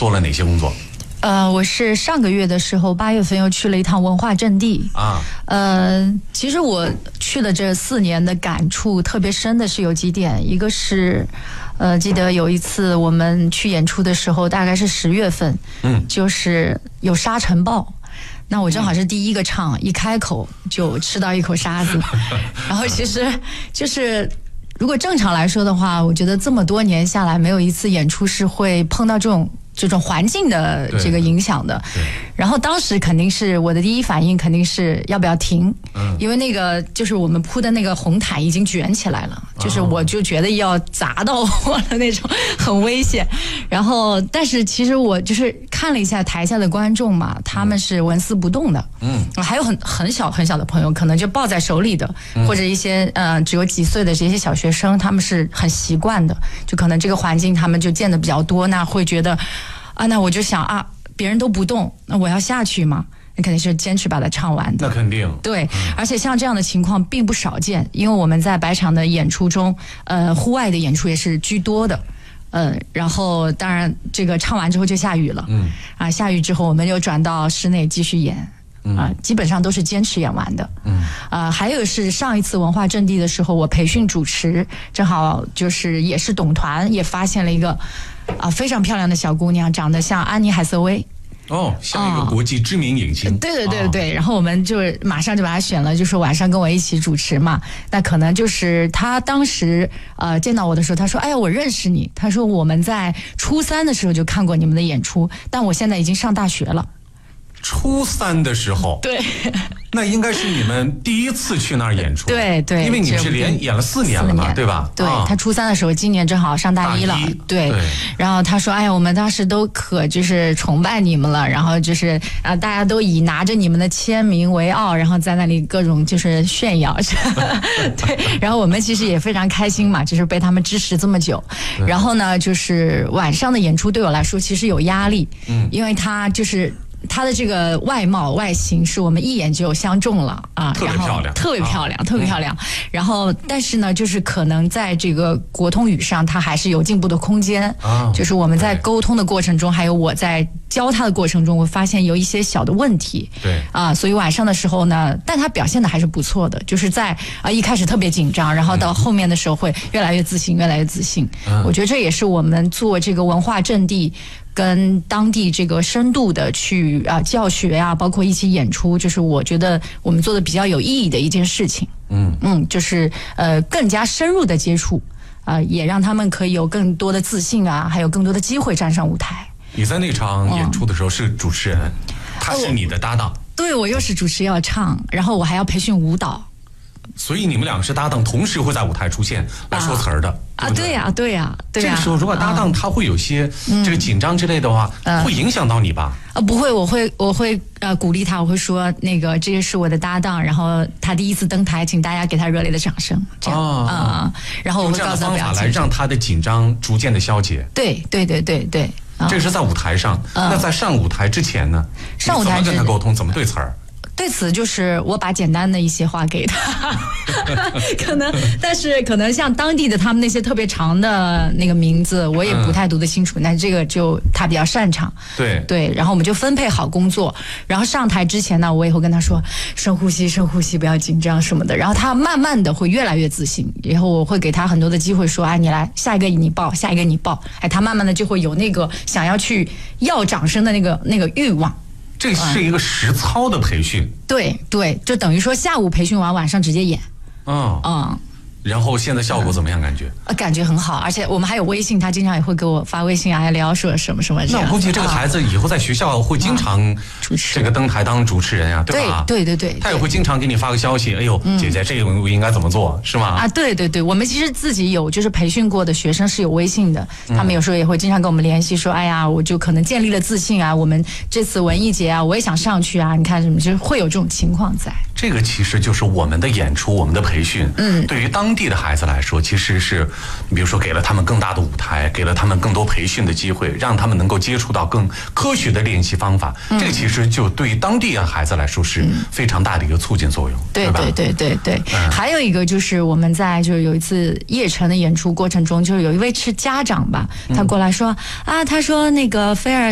做了哪些工作？ 我是上个月的时候8月份又去了一趟文化阵地啊。其实我去了这4年的感触特别深的是有几点，一个是记得有一次我们去演出的时候，大概是10月份，就是有沙尘暴。那我正好是第一个唱，一开口就吃到一口沙子，然后其实就是如果正常来说的话，我觉得这么多年下来，没有一次演出是会碰到这种环境的这个影响的。然后当时肯定是我的第一反应肯定是要不要停，因为那个就是我们铺的那个红毯已经卷起来了，就是我就觉得要砸到我的那种，很危险。然后但是其实我就是看了一下台下的观众嘛，他们是纹丝不动的，还有很小的朋友可能就抱在手里的，或者一些只有几岁的这些小学生，他们是很习惯的，就可能这个环境他们就见得比较多，那会觉得那我就想别人都不动，那我要下去嘛，那肯定是坚持把它唱完的。 那肯定对，而且像这样的情况并不少见，因为我们在百场的演出中，户外的演出也是居多的。然后当然这个唱完之后就下雨了，下雨之后我们又转到室内继续演，基本上都是坚持演完的。还有是上一次文化阵地的时候，我培训主持，正好就是也是懂团，也发现了一个非常漂亮的小姑娘，长得像安妮海瑟薇。 像一个国际知名影星。 对，然后我们就马上就把她选了，就说晚上跟我一起主持嘛。那可能就是她当时见到我的时候，她说：“哎呀，我认识你。”她说我们在初3的时候就看过你们的演出，但我现在已经上大学了。 初3的时候， 对， 那应该是你们第一次去那儿演出。 对， 因为你们是连演了4年了嘛，对吧？ 对，他初3的时候，今年正好上大一了。对，然后他说：“哎呀，我们当时都可就是崇拜你们了，然后就是大家都以拿着你们的签名为傲，然后在那里各种就是炫耀。”对，然后我们其实也非常开心嘛，就是被他们支持这么久。然后呢，就是晚上的演出对我来说其实有压力，因为他就是她的这个外貌外形是我们一眼就相中了特别漂亮， 特别漂亮，特别漂亮。然后但是呢，就是可能在这个国通语上，她还是有进步的空间。就是我们在沟通的过程中，还有我在教她的过程中，我发现有一些小的问题。 对所以晚上的时候呢，但她表现的还是不错的，就是在一开始特别紧张，然后到后面的时候会越来越自信，越来越自信。我觉得这也是我们做这个文化阵地跟当地这个深度的去教学包括一起演出，就是我觉得我们做的比较有意义的一件事情。就是更加深入的接触，也让他们可以有更多的自信还有更多的机会站上舞台。 你在那场演出的时候是主持人，他是你的搭档。对， 我又是主持要唱，然后我还要培训舞蹈。 所以你们两个是搭档，同时会在舞台出现来说词儿的。 对呀。 这个时候如果搭档他会有些这个紧张之类的话，会影响到你吧？ 不会，我会鼓励他，我会说那个这个是我的搭档，然后他第一次登台，请大家给他热烈的掌声。这样然后我会告诉他用这样的方法来让他的紧张逐渐的消解。 对。 这是在舞台上，那在上舞台之前呢？ 上舞台怎么跟他沟通？怎么对词儿？ 对此就是我把简单的一些话给他，但是可能像当地的他们那些特别长的那个名字，我也不太读得清楚。那这个就他比较擅长。对，然后我们就分配好工作，然后上台之前呢，我也会跟他说深呼吸，不要紧张什么的。然后他慢慢的会越来越自信，然后我会给他很多的机会说，你来，下一个你报，下一个你报。他慢慢的就会有那个想要去要掌声的那个欲望。 这是一个实操的培训。 对，就等于说下午培训完，晚上直接演。 然后现在效果怎么样？感觉很好，而且我们还有微信，他经常也会给我发微信聊说什么这样。 那我估计这个孩子以后在学校会经常这个登台当主持人对吧？ 对， 他也会经常给你发个消息，哎呦，姐姐这个我应该怎么做，是吗？ 对，我们其实自己有就是培训过的学生是有微信的，他们有时候也会经常跟我们联系说，哎呀，我就可能建立了自信我们这次文艺节我也想上去你看什么，就会有这种情况在。 这个其实就是我们的演出，我们的培训，对于当地的孩子来说，其实是比如说给了他们更大的舞台，给了他们更多培训的机会，让他们能够接触到更科学的练习方法。这个其实就对于当地的孩子来说是非常大的一个促进作用。 对吧？对。还有一个就是我们在就是有一次夜城的演出过程中，就是有一位是家长吧，他过来说他说那个菲尔